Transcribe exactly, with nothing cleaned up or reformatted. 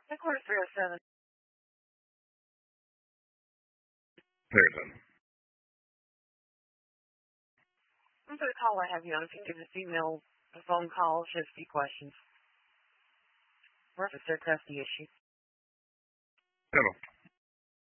Headquarters three oh seven. There then. I'm for the call I have you on. If you can give us email, a phone call, just a few questions. Or if it's their custody issue. Hello.